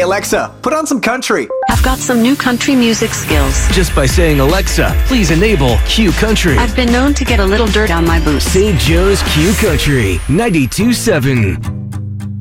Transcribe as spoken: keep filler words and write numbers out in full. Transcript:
Alexa, put on some country. I've got some new country music skills. Just by saying, Alexa, please enable Q Country. I've been known to get a little dirt on my boots. Saint Joe's Q Country, ninety-two point seven.